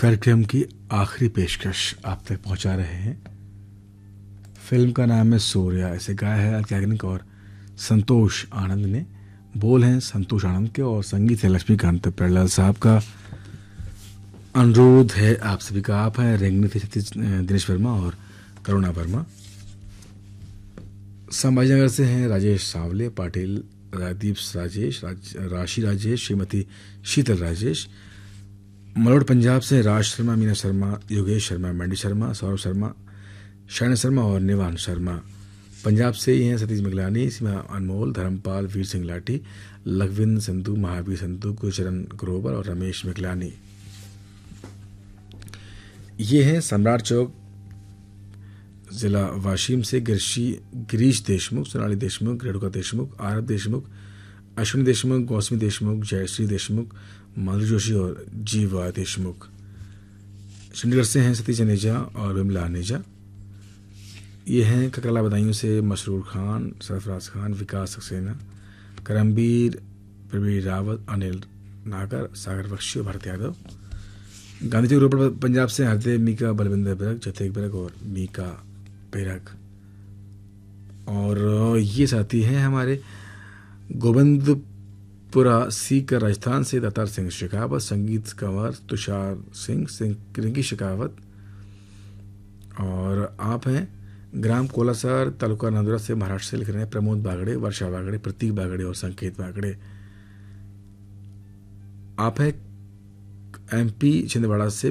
कार्यक्रम की आखिरी पेशकश आप तक पहुंचा रहे हैं। फिल्म का नाम है सूर्या। इसे गाया है अलका याग्निक और संतोष आनंद ने। बोल हैं संतोष आनंद के और संगीत है लक्ष्मीकांत प्यारेलाल साहब का। अनुरोध है आप सभी का। आप हैं रेंगनी थे दिनेश वर्मा और करुणा वर्मा। संभाजीनगर से हैं राजेश सावले, पाटिल राजदीप राजेश, राशि राजेश, श्रीमती शीतल राजेश। मरोड़ पंजाब से राज शर्मा, मीना शर्मा, योगेश शर्मा, मैंडी शर्मा, सौरभ शर्मा, शायना शर्मा और निवान शर्मा। पंजाब से ही हैं सतीश मिगलानी, सीमा अनमोल, धर्मपाल, वीर सिंह लाठी, लखविंद संधू, महावीर संधू, गुरचरण ग्रोवर और रमेश मिगलानी। ये हैं सम्राट चौक जिला वाशिम से गिरीश देशमुख, सोनाली देशमुख, रेणुका देशमुख, आरव देशमुख, अश्विनी देशमुख, गौसमी देशमुख, जयश्री देशमुख, माधुरी जोशी और जीवा देशमुख। चंडीगढ़ से हैं सतीश अनेजा और विमला अनेजा। ये हैं ककराला बदायूं से मसरूर खान, सरफराज खान, विकास सक्सेना, करमबीर, प्रवीर रावत, अनिल नागर, सागर बख्शी और भरत यादव। गांधी चौक रोपड़ पंजाब से हरदेव, मीका, बलविंदर बिरक, जतेक बिरक और मीका बिरक। और ये साथी हैं हमारे गोविंदपुरा सीकर राजस्थान से दातार सिंह शेखावत, संगीत कंवर तुषार सिंह, रिंकी शेखावत। और आप हैं ग्राम कोलासर, तालुका नंदुरा से महाराष्ट्र से लिख रहे हैं प्रमोद बागड़े, वर्षा बागड़े, प्रतीक बागड़े और संकेत बागड़े। आप हैं एमपी छिंदवाड़ा से